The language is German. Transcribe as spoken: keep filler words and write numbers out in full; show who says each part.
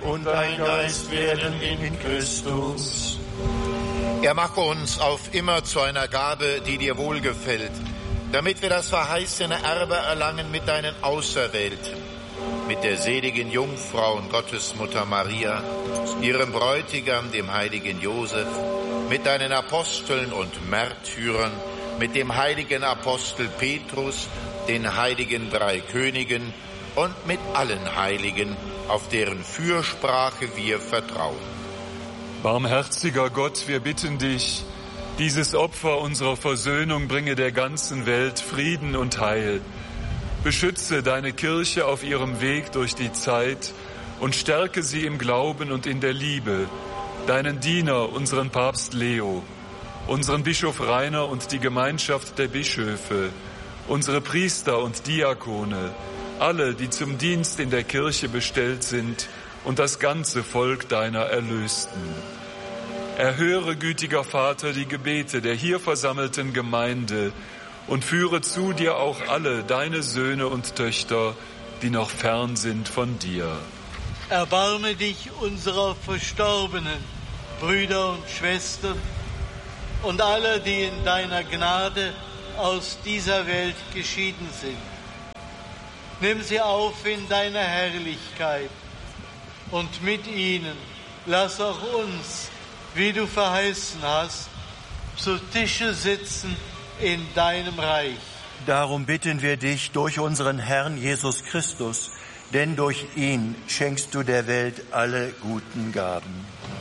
Speaker 1: und dein Geist werden in Christus.
Speaker 2: Er mache uns auf immer zu einer Gabe, die dir wohlgefällt, damit wir das verheißene Erbe erlangen mit deinen Auserwählten, mit der seligen Jungfrau und Gottesmutter Maria, ihrem Bräutigam, dem heiligen Josef, mit deinen Aposteln und Märtyrern, mit dem heiligen Apostel Petrus, den heiligen drei Königen und mit allen Heiligen, auf deren Fürsprache wir vertrauen.
Speaker 3: Barmherziger Gott, wir bitten dich, dieses Opfer unserer Versöhnung bringe der ganzen Welt Frieden und Heil. Beschütze deine Kirche auf ihrem Weg durch die Zeit und stärke sie im Glauben und in der Liebe, deinen Diener, unseren Papst Leo, unseren Bischof Rainer und die Gemeinschaft der Bischöfe, unsere Priester und Diakone, alle, die zum Dienst in der Kirche bestellt sind, und das ganze Volk deiner Erlösten. Erhöre, gütiger Vater, die Gebete der hier versammelten Gemeinde und führe zu dir auch alle deine Söhne und Töchter, die noch fern sind von dir.
Speaker 4: Erbarme dich unserer Verstorbenen, Brüder und Schwestern und aller, die in deiner Gnade aus dieser Welt geschieden sind. Nimm sie auf in deiner Herrlichkeit und mit ihnen lass auch uns, wie du verheißen hast, zu Tische sitzen in deinem Reich.
Speaker 1: Darum bitten wir dich durch unseren Herrn Jesus Christus, denn durch ihn schenkst du der Welt alle guten Gaben.